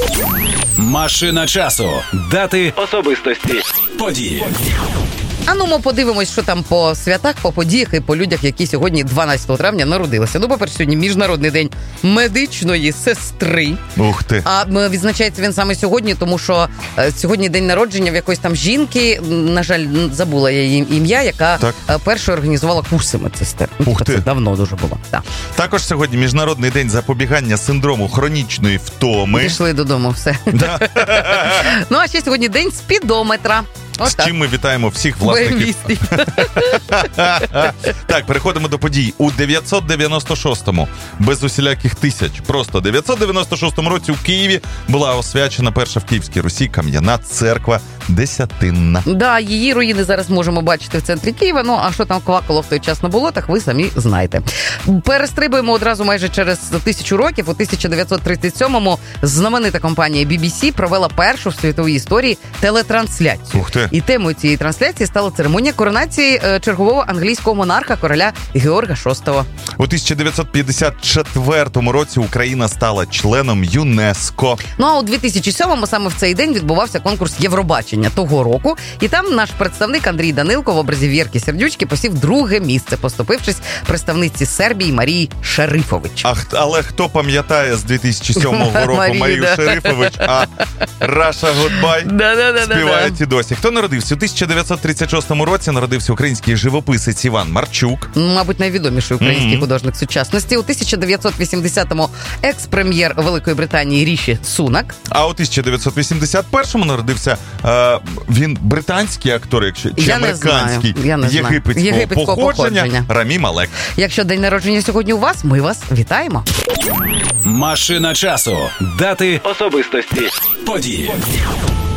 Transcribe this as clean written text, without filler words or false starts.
Машина часу. Дати, особистості, події. А ну, ми подивимось, що там по святах, по подіях і по людях, які сьогодні 12 травня народилися. Ну, по-перше, сьогодні Міжнародний день медичної сестри. Ух ти. А відзначається він саме сьогодні, тому що сьогодні день народження в якоїсь там жінки, на жаль, забула я її ім'я, яка першою організувала курси медсестер. Ух ти. Це давно дуже було. Так. Також сьогодні Міжнародний день запобігання синдрому хронічної втоми. Пішли додому, все. Да. Ну, а ще сьогодні день спідометра. З чим ми вітаємо всіх власників. Так, переходимо до подій. У 996-му, без усіляких тисяч, просто 996 році у Києві була освячена перша в Київській Русі кам'яна церква Десятинна. Да, її руїни зараз можемо бачити в центрі Києва, ну а що там квакало в той час на болотах, ви самі знаєте. Перестрибуємо одразу майже через 1000 років. У 1937-му знаменита компанія BBC провела першу в світовій історії телетрансляцію. Ух ти. І темою цієї трансляції стала церемонія коронації чергового англійського монарха, короля Георга VI. У 1954 році Україна стала членом ЮНЕСКО. Ну а у 2007-му саме в цей день відбувався конкурс Євробачення того року. І там наш представник Андрій Данилко в образі Вірки Сердючки посів друге місце, поступившись представниці Сербії Марії Шерифович. Але хто пам'ятає з 2007 року Марію Шерифович, а Раша Гудбай співають і досі. Хто народився? У 1936 році народився український живописець Іван Марчук. Мабуть, найвідоміший український художник сучасності. У 1980-му екс-прем'єр Великої Британії Ріші Сунак. А у 1981-му народився він британський актор, якщо чи американський, єгипетського походження Рамі Малек. Якщо день народження сьогодні у вас, ми вас вітаємо. Машина часу. Дати, особистості, події.